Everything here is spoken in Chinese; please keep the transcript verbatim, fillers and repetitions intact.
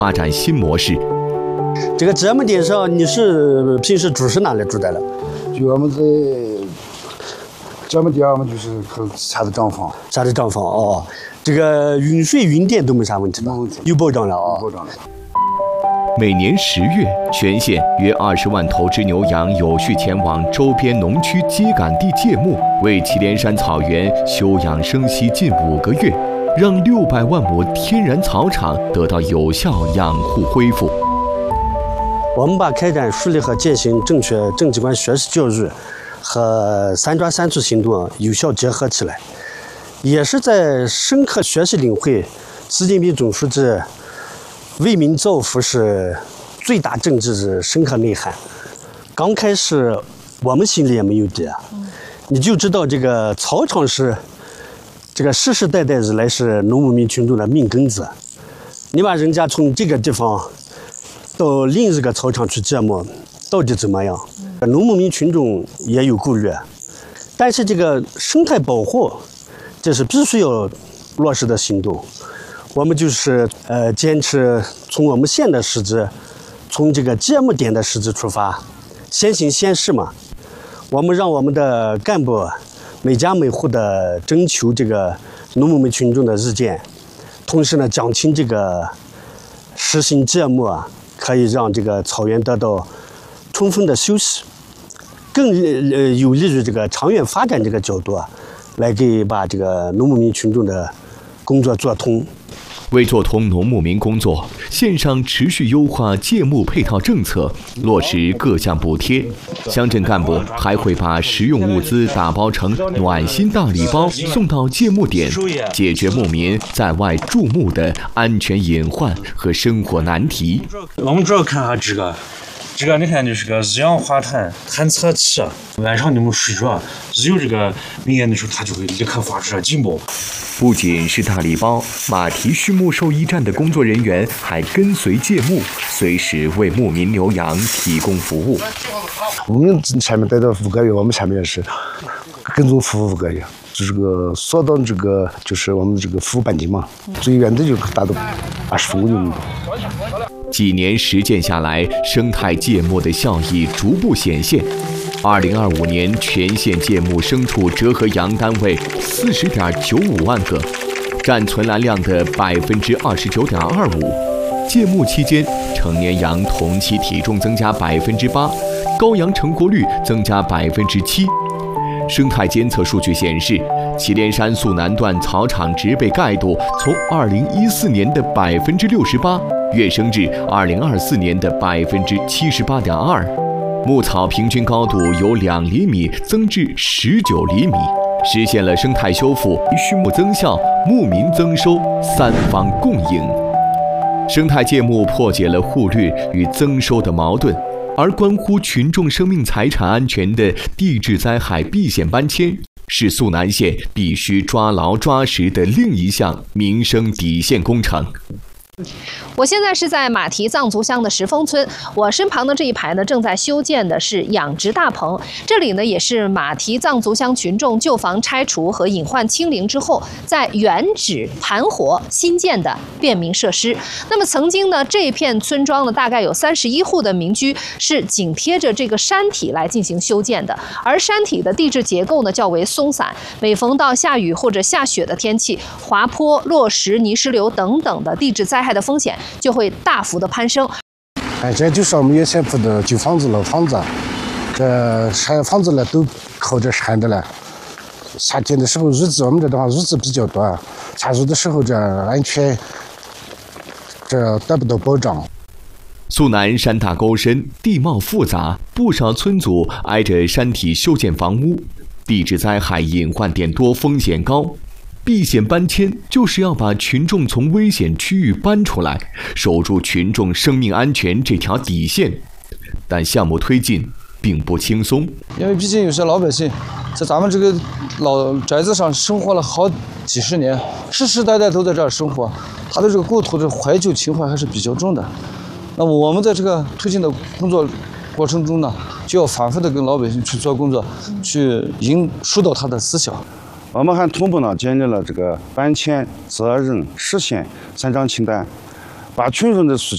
发展新模式。 这个节目点上，你是平时住是哪里住的了？ 就我们在节目点，我们就是可下的账房， 下的账房哦。这个运水运电都没啥问题吧？有保障了啊、哦， 有保障了。 每年十月，全县约二十万头之牛羊有序前往周边农区秸秆地借牧，为祁连山草原休养生息近五个月，让六百万亩天然草场得到有效养护恢复。 我们把开展树立和践行正确政绩观学习教育和三抓三促行动有效结合起来，也是在深刻学习领会习近平总书记为民造福是最大政治的深刻内涵。刚开始我们心里也没有底啊，你就知道这个草场是这个世世代代以来是农牧民群众的命根子。你把人家从这个地方到另一个草场去借牧，到底怎么样？农牧民群众也有顾虑，但是这个生态保护，这是必须要落实的行动。我们就是呃坚持从我们县的实质，从这个节目点的实质出发，先行先试嘛。我们让我们的干部每家每户的征求这个农牧民群众的意见，同时呢讲清这个实行节目啊，可以让这个草原得到充分的休息，更呃有利于这个长远发展这个角度啊，来给把这个农牧民群众的工作做通。 为做通农牧民工作，县上持续优化借牧配套政策，落实各项补贴。乡镇干部还会把食用物资打包成暖心大礼包送到借牧点，解决牧民在外驻牧的安全隐患和生活难题。 我们主要看下这个。这个你看就是个二氧化碳探测器，晚上你们睡着，一有这个明显的时候，它就会立刻发出警报。 不仅是大礼包，马蹄畜牧兽医站的工作人员还跟随借牧，随时为牧民牛羊提供服务。 我们前面待到五个月，我们下面也是跟踪服务五个月，就这个缩到这个就是我们这个服务半径嘛，最远的就达到二十公里那么多。 几年实践下来，生态借牧的效益逐步显现。二零二五年，全县借牧牲畜折合羊单位四十点九五万个，占存栏量的百分之二十九点二五。借牧期间，成年羊同期体重增加百分之八，羔羊成活率增加百分之七。生态监测数据显示，祁连山肃南段草场植被盖度从二零一四年的百分之六十八跃升至二零二四年的百分之七十八点二，牧草平均高度由两厘米增至十九厘米，实现了生态修复、畜牧增效、牧民增收三方共赢。生态借牧破解了护绿与增收的矛盾。而关乎群众生命财产安全的地质灾害避险搬迁，是肃南县必须抓牢抓实的另一项民生底线工程。 我现在是在马蹄藏族乡的石峰村，我身旁的这一排呢，正在修建的是养殖大棚。这里呢，也是马蹄藏族乡群众旧房拆除和隐患清零之后，在原址盘活新建的便民设施。那么曾经呢，这片村庄呢，大概有三十一户的民居是紧贴着这个山体来进行修建的，而山体的地质结构呢较为松散，每逢到下雨或者下雪的天气，滑坡、落石、泥石流等等的地质灾害的风险就会大幅的攀升。 哎，这就是我们原先铺的旧房子、老房子，这山房子呢都靠着山的了。夏天的时候日子，我们这的话日子比较短，下雨的时候这安全这得不到保障。 肃南山大沟深，地貌复杂，不少村组挨着山体修建房屋，地质灾害隐患点多，风险高。避险搬迁就是要把群众从危险区域搬出来，守住群众生命安全这条底线。但项目推进并不轻松， 因为毕竟有些老百姓在咱们这个老宅子上生活了好几十年，世世代代都在这儿生活，他的这个故土的怀旧情怀还是比较重的。那么我们在这个推进的工作过程中呢，就要反复的跟老百姓去做工作，去引疏导他的思想。 我们还同步呢建立了这个搬迁责任实现三张清单，把群众的诉求